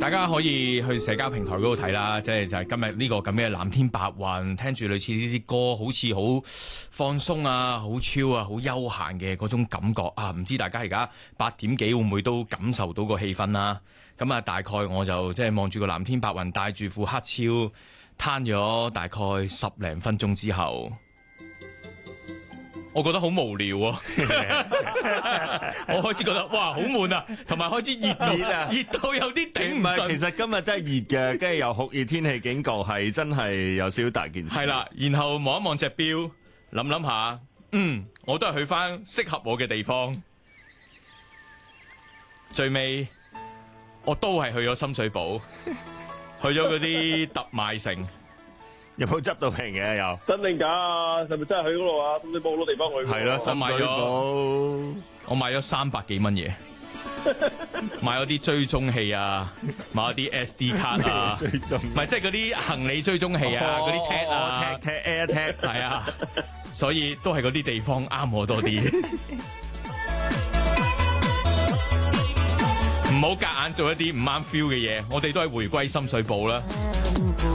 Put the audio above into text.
大家可以去社交平台嗰度睇啦，就係今日呢個咁嘅藍天白雲，聽住類似呢啲歌，好似好放鬆啊，好 chill 啊，好休閒嘅嗰種感覺啊！唔知大家而家8點幾會唔會都感受到個氣氛啦？咁啊，大概我就即係望住個藍天白雲，帶住副黑超，攤咗大概10零分鐘之後，我覺得好無聊啊！我開始覺得哇好悶啊，同埋開始熱啊，熱到有啲頂唔順。 其實今日真係熱嘅，跟住又酷熱天氣警告，係真係有少少大件事。 係啦，然後望一望隻錶，諗下，我都係去翻適合我嘅地方。最尾我都係去咗深水埗，去咗嗰啲特賣城。 有冇執到平嘅又？ 真定假啊？係咪真係去嗰度啊？深水埗好多地方去。 係咯，深水埗。 我買咗300幾蚊嘢，買咗啲追蹤器啊，買咗啲 SD 卡啊， 追蹤唔係即係嗰啲行李追蹤器啊，嗰啲 tag 啊 ，AirTag 係啊，所以都係嗰啲地方啱我多啲。唔好夾硬做一啲唔啱 feel 嘅嘢，我哋都係回歸深水埗啦。